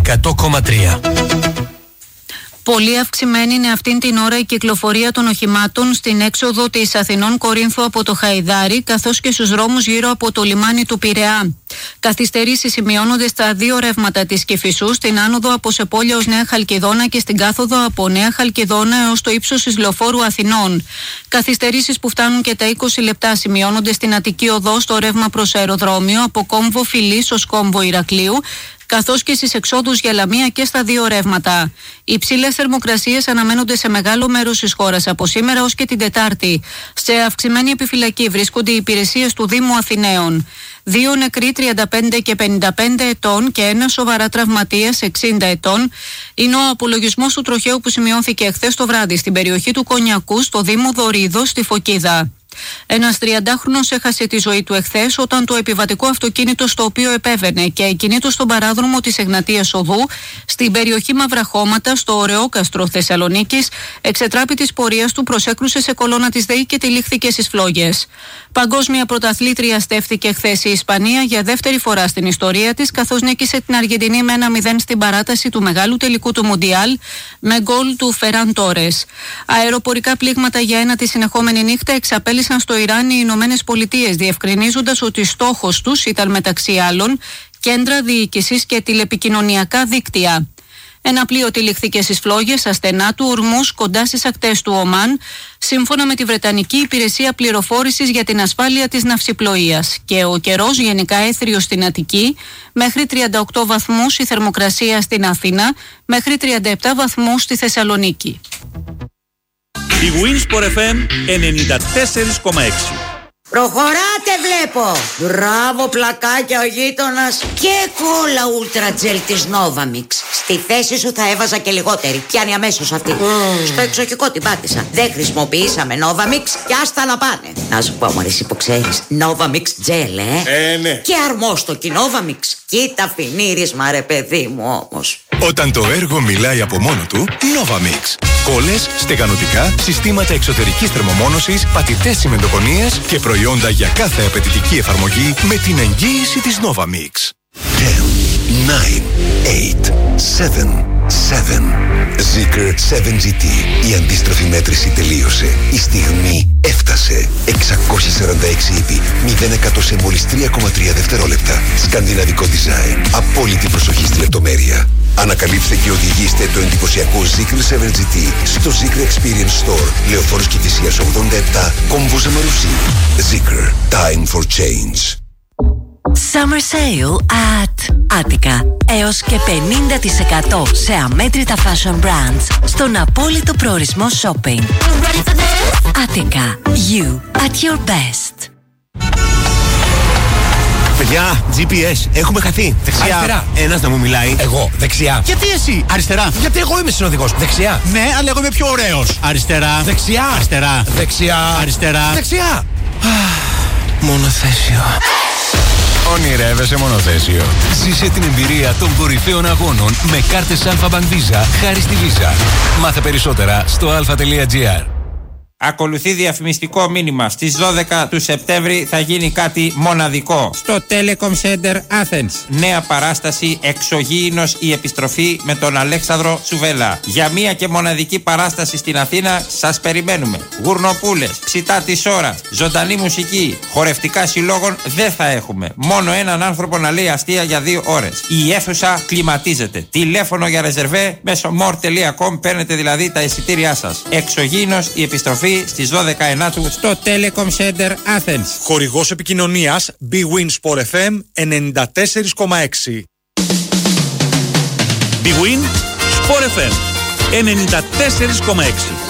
100,3. Πολύ αυξημένη είναι αυτήν την ώρα η κυκλοφορία των οχημάτων στην έξοδο της Αθηνών Κορίνθου από το Χαϊδάρι, καθώς και στους δρόμους γύρω από το λιμάνι του Πειραιά. Καθυστερήσεις σημειώνονται στα δύο ρεύματα της Κηφισού, στην άνοδο από Σεπόλια ως Νέα Χαλκιδόνα και στην κάθοδο από Νέα Χαλκιδόνα έως το ύψος της Λεωφόρου Αθηνών. Καθυστερήσεις που φτάνουν και τα 20 λεπτά σημειώνονται στην Αττική Οδό στο ρεύμα προς αεροδρόμιο από Κόμβο Φιλής ως Κόμβο Ηρακλείου, καθώς και στις εξόδους για Λαμία και στα δύο ρεύματα. Υψηλές θερμοκρασίες αναμένονται σε μεγάλο μέρος της χώρας από σήμερα ως και την Τετάρτη. Σε αυξημένη επιφυλακή βρίσκονται οι υπηρεσίες του Δήμου Αθηναίων. 2 νεκροί 35 και 55 ετών και ένα σοβαρά τραυματίας 60 ετών είναι ο απολογισμός του τροχαίου που σημειώθηκε εχθές το βράδυ στην περιοχή του Κονιακού στο Δήμο Δωρίδο στη Φωκίδα. Ένας 30χρονος έχασε τη ζωή του εχθές όταν το επιβατικό αυτοκίνητο στο οποίο επέβαινε και εκκινήτως στον παράδρομο της Εγνατίας Οδού στην περιοχή Μαυραχώματα στο Ωρεόκαστρο Θεσσαλονίκης εξετράπη της πορείας του, προσέκρουσε σε κολόνα της ΔΕΗ και τυλίχθηκε στις φλόγες. Παγκόσμια πρωταθλήτρια στέφθηκε χθες η Ισπανία για δεύτερη φορά στην ιστορία της, καθώς νίκησε την Αργεντινή με 1-0 στην παράταση του μεγάλου τελικού του Μουντιάλ με γκολ του Φεράν Τόρες. Αεροπορικά πλήγματα για ένατη συνεχόμενη νύχτα εξαπέλυσαν στο Ιράν οι Ηνωμένες Πολιτείες, διευκρινίζοντας ότι στόχος τους ήταν μεταξύ άλλων κέντρα διοίκησης και τηλεπικοινωνιακά δίκτυα. Ένα πλοίο τυλιχθήκε στις φλόγες στα στενά του Ορμούς κοντά στις ακτές του Ομάν, σύμφωνα με τη Βρετανική Υπηρεσία Πληροφόρησης για την Ασφάλεια της Ναυσιπλοείας. Και ο καιρός γενικά έθριος στην Αττική, μέχρι 38 βαθμούς η θερμοκρασία στην Αθήνα, μέχρι 37 βαθμούς στη Θεσσαλονίκη. Η Winsport FM 94,6. Προχωράτε βλέπω. Μπράβο πλακάκια ο γείτονας. Και κόλλα ούλτρα τζελ της Novamix. Στη θέση σου θα έβαζα και λιγότερη. Πιάνει αμέσως αυτή. Στο εξοχικό την πάτησα. Δεν χρησιμοποιήσαμε Novamix και άστα να πάνε. Να σου πω μωρέ, εσύ που ξέρεις, Novamix gel ναι. Και αρμόστοκι Novamix. Κοίτα φινίρισμα ρε παιδί μου όμως. Όταν το έργο μιλάει από μόνο του, Novamix. Κόλλες, στεγανοτικά, συστήματα εξωτερικής θερμομόνωσης, πατητές τσιμεντοκονίες και προϊόντα για κάθε απαιτητική εφαρμογή με την εγγύηση της Novamix. 10, 9, 8, 7, 7. Zeekr 7GT. Η αντίστροφη μέτρηση τελείωσε. Η στιγμή έφτασε. 646 ύπη, 0% σε μόλις 3,3 δευτερόλεπτα. Σκανδιναβικό design. Απόλυτη προσοχή στη λεπτομέρεια. Ανακαλύψτε και οδηγήστε το εντυπωσιακό Zeekr 7GT στο Zeekr Experience Store, Λεωφόρος Κηφισίας 87, Κόμβο Ζαμαρουσί. Zeekr. Time for change. Summer Sale at Attica. Έως και 50% σε αμέτρητα fashion brands στον απόλυτο προορισμό shopping. Attica. You at your best. Παιδιά, GPS, έχουμε χαθεί. Δεξιά. Αριστερά. Ένας να μου μιλάει. Εγώ, δεξιά. Γιατί εσύ? Αριστερά. Γιατί εγώ είμαι συνοδηγός. Δεξιά. Ναι, αλλά εγώ είμαι πιο ωραίος. Αριστερά. Δεξιά. Αριστερά. Δεξιά. Αριστερά. Δεξιά. Μονοθέσιο. Ονειρεύεσαι μονοθέσιο? Ζήσε την εμπειρία των κορυφαίων αγώνων με κάρτες Alpha Bank Visa χάρη στη Visa. Μάθε περισσότερα στο alpha.gr. Ακολουθεί διαφημιστικό μήνυμα. Στις 12 του Σεπτέμβρη θα γίνει κάτι μοναδικό στο Telecom Center Athens. Νέα παράσταση Εξωγήινος η επιστροφή με τον Αλέξανδρο Τσουβέλα. Για μία και μοναδική παράσταση στην Αθήνα σας περιμένουμε. Γουρνοπούλες, ψητά της ώρας, ζωντανή μουσική, χορευτικά συλλόγων δεν θα έχουμε. Μόνο έναν άνθρωπο να λέει αστεία για 2 ώρες. Η αίθουσα κλιματίζεται. Τηλέφωνο για ρεζερβέ μέσω more.com, παίρνετε δηλαδή τα εισιτήριά σας. Εξωγήινος η επιστροφή στις 12 του στο Telecom Center Athens. Χορηγός επικοινωνίας Bwin Sport FM 94,6. Bwin Sport FM 94,6.